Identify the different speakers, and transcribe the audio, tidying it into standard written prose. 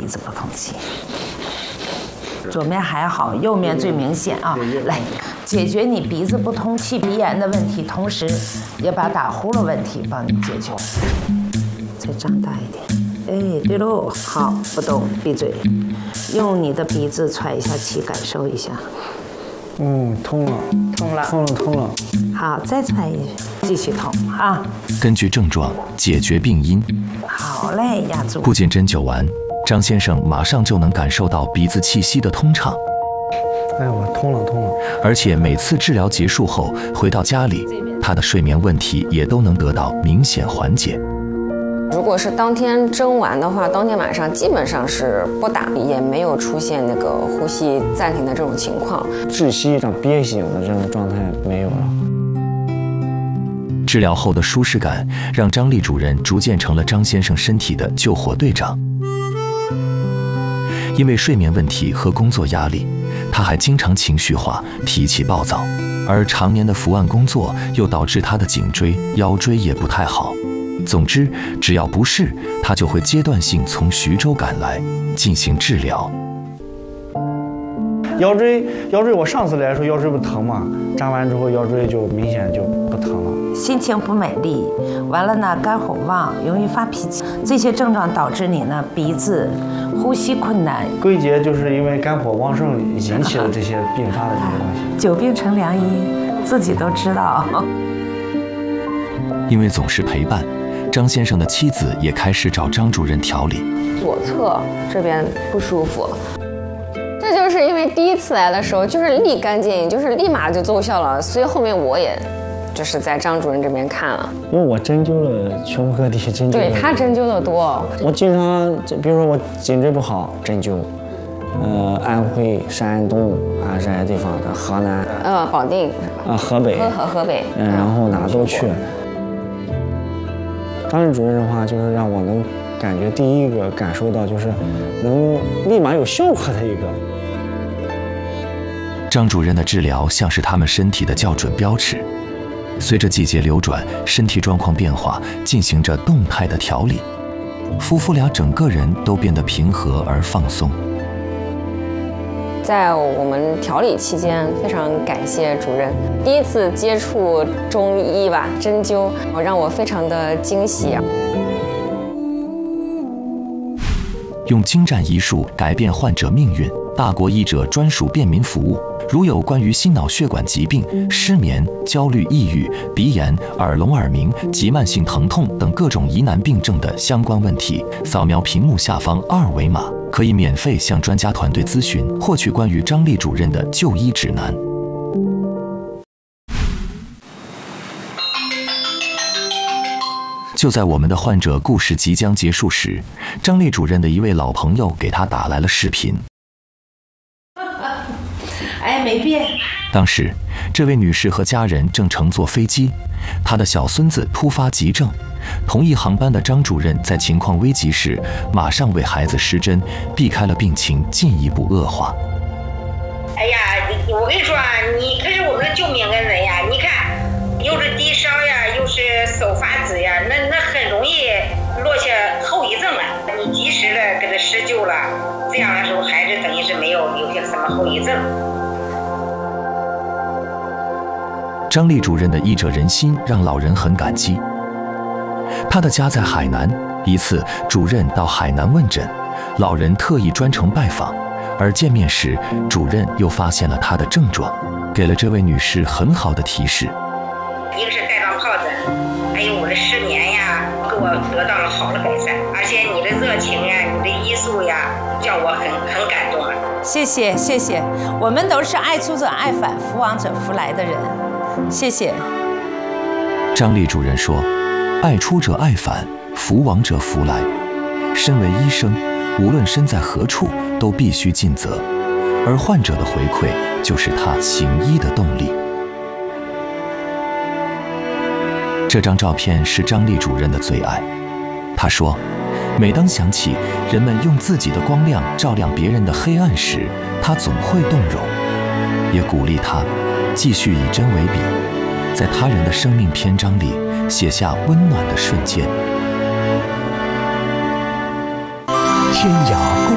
Speaker 1: 子不通气。左面还好，右面最明显啊！来，解决你鼻子不通气、鼻炎的问题，同时也把打呼噜问题帮你解决。再张大一点。哎，对喽，好，不动，闭嘴，用你的鼻子喘一下气，感受一下。
Speaker 2: 通了，通了。
Speaker 1: 好，再喘一下，继续通啊。
Speaker 3: 根据症状解决病因。
Speaker 1: 好嘞，压住。
Speaker 3: 不仅针灸完，张先生马上就能感受到鼻子气息的通畅。
Speaker 2: 哎，我通了。
Speaker 3: 而且每次治疗结束后回到家里，他的睡眠问题也都能得到明显缓解。
Speaker 4: 如果是当天针完的话，当天晚上基本上是不打，也没有出现那个呼吸暂停的这种情况，
Speaker 2: 窒息、憋醒的这种状态没有了。
Speaker 3: 治疗后的舒适感让张丽主任逐渐成了张先生身体的救火队长。因为睡眠问题和工作压力，他还经常情绪化、脾气暴躁，而常年的伏案工作又导致他的颈椎、腰椎也不太好。总之，只要不适，他就会阶段性从徐州赶来进行治疗。
Speaker 2: 腰椎，我上次来的时候腰椎不疼吗？扎完之后腰椎就明显就不疼了。
Speaker 1: 心情不美丽，完了呢，肝火旺，容易发脾气，这些症状导致你呢鼻子呼吸困难。
Speaker 2: 归结就是因为肝火旺盛引起的这些并发的这些东西。
Speaker 1: 久病成良医，自己都知道。
Speaker 3: 因为总是陪伴，张先生的妻子也开始找张主任调理。
Speaker 4: 左侧这边不舒服，这就是因为第一次来的时候就是立竿见影，就是立马就奏效了，所以后面我也就是在张主任这边看了。因
Speaker 2: 为我针灸了全国各地，针灸
Speaker 4: 对他针灸的多。
Speaker 2: 我经常，比如说我颈椎不好，针灸。安徽、山东啊这些地方的，河南，
Speaker 4: 保定，
Speaker 2: 河北，
Speaker 4: 河北，
Speaker 2: 然后哪都去。张丽主任的话，就是让我能感觉第一个感受到，就是能立马有效果的一个。
Speaker 3: 张主任的治疗像是他们身体的校准标尺，随着季节流转，身体状况变化，进行着动态的调理。夫妇俩整个人都变得平和而放松。
Speaker 4: 在我们调理期间，非常感谢主任。第一次接触中医吧，针灸，让我非常的惊喜。
Speaker 3: 用精湛医术改变患者命运，大国医者专属便民服务。如有关于心脑血管疾病、失眠、焦虑、抑郁、鼻炎、耳聋耳鸣及慢性疼痛等各种疑难病症的相关问题，扫描屏幕下方2维码，可以免费向专家团队咨询，获取关于张丽主任的就医指南。就在我们的患者故事即将结束时，张丽主任的一位老朋友给他打来了视频。
Speaker 1: 哎，没变。
Speaker 3: 当时，这位女士和家人正乘坐飞机，她的小孙子突发急症。同一航班的张主任在情况危急时，马上为孩子施针，避开了病情进一步恶化。
Speaker 5: 哎呀，我跟你说啊，你可是我们的救命恩人呀！你看，又是低烧呀，又是手发紫呀，那很容易落下后遗症了。你及时的给他施救了，这样的时候孩子等于是没有留下什么后遗症。
Speaker 3: 张丽主任的医者仁心让老人很感激。他的家在海南，一次主任到海南问诊，老人特意专程拜访，而见面时，主任又发现了他的症状，给了这位女士很好的提示。
Speaker 5: 一个是带状疱疹，还有我的失眠呀，给我得到了好的改善，而且你的热情呀，你的医术呀，叫我很感动啊。
Speaker 1: 谢谢谢谢，我们都是爱出者爱返，福往者福来的人。谢谢。
Speaker 3: 张丽主任说，爱出者爱返，福往者福来。身为医生，无论身在何处，都必须尽责，而患者的回馈就是他行医的动力。这张照片是张丽主任的最爱。他说，每当想起人们用自己的光亮照亮别人的黑暗时，他总会动容，也鼓励他继续以针为笔，在他人的生命篇章里写下温暖的瞬间。
Speaker 6: 天涯